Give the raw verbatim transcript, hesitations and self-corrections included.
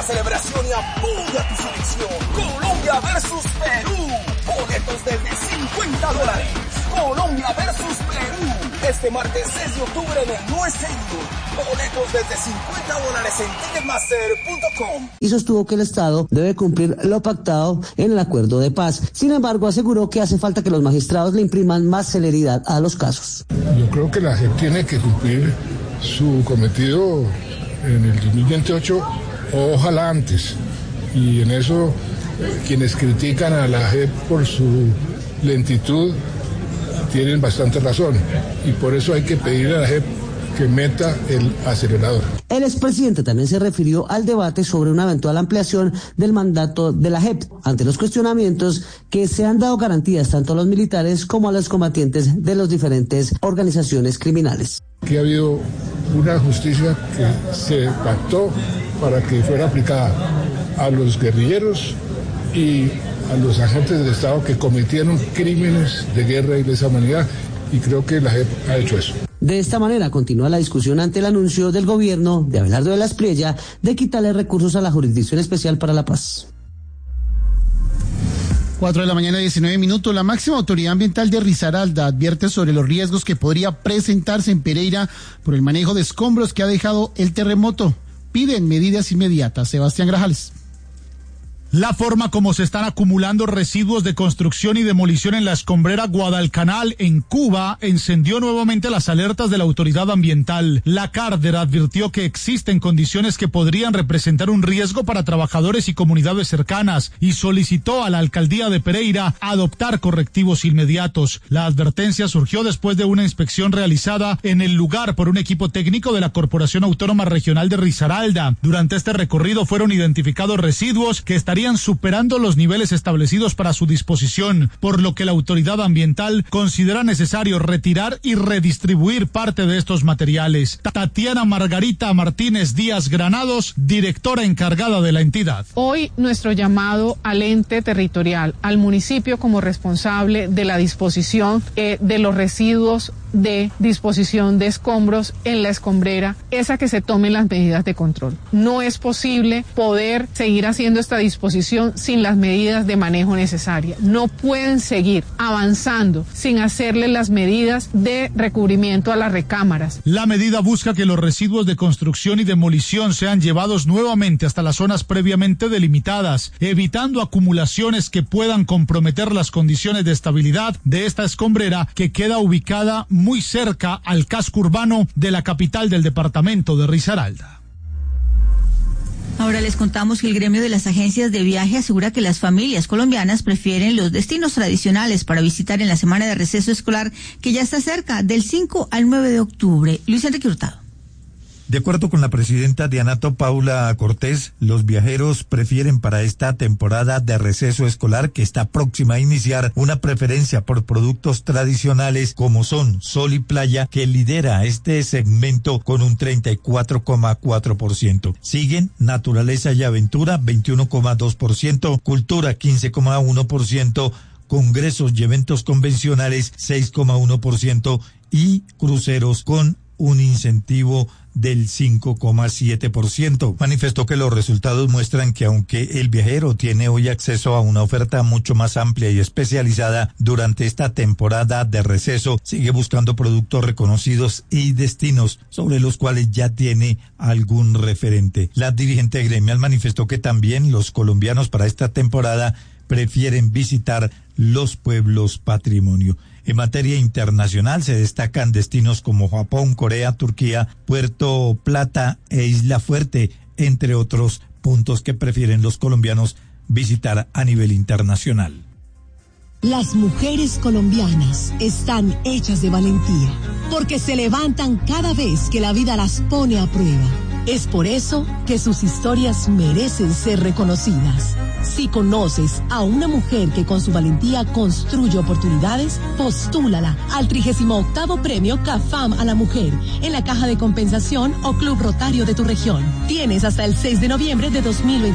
la celebración y apoya tu selección. Colombia versus Perú. Boletos desde cincuenta dólares. Colombia versus Perú. Este martes seis de octubre en el U S A. Boletos desde cincuenta dólares en ticketmaster punto com. Y sostuvo que el Estado debe cumplir lo pactado en el acuerdo de paz. Sin embargo, aseguró que hace falta que los magistrados le impriman más celeridad a los casos. Yo creo que la J E P tiene que cumplir su cometido en el dos mil veintiocho, ojalá antes. Y en eso, quienes critican a la J E P por su lentitud tienen bastante razón. Y por eso hay que pedirle a la J E P que meta el acelerador. El expresidente también se refirió al debate sobre una eventual ampliación del mandato de la J E P ante los cuestionamientos que se han dado garantías tanto a los militares como a los combatientes de las diferentes organizaciones criminales. Que ha habido una justicia que se pactó para que fuera aplicada a los guerrilleros y a los agentes del Estado que cometieron crímenes de guerra y lesa humanidad, y creo que la J E P ha hecho eso. De esta manera continúa la discusión ante el anuncio del gobierno de Abelardo de la Espriella de quitarle recursos a la Jurisdicción Especial para la Paz. cuatro de la mañana, diecinueve minutos. La máxima autoridad ambiental de Risaralda advierte sobre los riesgos que podría presentarse en Pereira por el manejo de escombros que ha dejado el terremoto. Piden medidas inmediatas. Sebastián Grajales. La forma como se están acumulando residuos de construcción y demolición en la escombrera Guadalcanal, en Cuba, encendió nuevamente las alertas de la autoridad ambiental. La Cárder advirtió que existen condiciones que podrían representar un riesgo para trabajadores y comunidades cercanas y solicitó a la alcaldía de Pereira adoptar correctivos inmediatos. La advertencia surgió después de una inspección realizada en el lugar por un equipo técnico de la Corporación Autónoma Regional de Risaralda. Durante este recorrido fueron identificados residuos que estarían superando los niveles establecidos para su disposición, por lo que la autoridad ambiental considera necesario retirar y redistribuir parte de estos materiales. Tatiana Margarita Martínez Díaz Granados, directora encargada de la entidad. Hoy nuestro llamado al ente territorial, al municipio como responsable de la disposición eh, de los residuos de disposición de escombros en la escombrera, es a que se tomen las medidas de control. No es posible poder seguir haciendo esta disposición sin las medidas de manejo necesarias. No pueden seguir avanzando sin hacerle las medidas de recubrimiento a las recámaras. La medida busca que los residuos de construcción y demolición sean llevados nuevamente hasta las zonas previamente delimitadas, evitando acumulaciones que puedan comprometer las condiciones de estabilidad de esta escombrera que queda ubicada muy cerca al casco urbano de la capital del departamento de Risaralda. Ahora les contamos que el gremio de las agencias de viaje asegura que las familias colombianas prefieren los destinos tradicionales para visitar en la semana de receso escolar que ya está cerca, del cinco al nueve de octubre. Luis Enrique Hurtado. De acuerdo con la presidenta de ANATO, Paula Cortés, los viajeros prefieren para esta temporada de receso escolar que está próxima a iniciar una preferencia por productos tradicionales como son sol y playa, que lidera este segmento con un treinta y cuatro coma cuatro por ciento. Siguen naturaleza y aventura veintiuno coma dos por ciento, cultura quince coma uno por ciento, congresos y eventos convencionales seis coma uno por ciento y cruceros con un incentivo del cinco coma siete por ciento. Manifestó que los resultados muestran que aunque el viajero tiene hoy acceso a una oferta mucho más amplia y especializada durante esta temporada de receso, sigue buscando productos reconocidos y destinos sobre los cuales ya tiene algún referente. La dirigente gremial manifestó que también los colombianos para esta temporada prefieren visitar los pueblos patrimonio. En materia internacional se destacan destinos como Japón, Corea, Turquía, Puerto Plata e Isla Fuerte, entre otros puntos que prefieren los colombianos visitar a nivel internacional. Las mujeres colombianas están hechas de valentía, porque se levantan cada vez que la vida las pone a prueba. Es por eso que sus historias merecen ser reconocidas. Si conoces a una mujer que con su valentía construye oportunidades, postúlala al trigésimo octavo Premio CAFAM a la Mujer en la Caja de Compensación o Club Rotario de tu región. Tienes hasta el seis de noviembre de dos mil veinte.